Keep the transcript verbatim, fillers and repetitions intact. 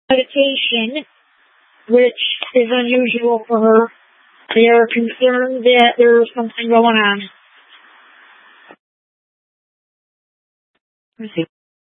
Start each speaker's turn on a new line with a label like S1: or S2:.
S1: meditation, which is unusual for her. They are concerned that there is something going on.
S2: Let me see.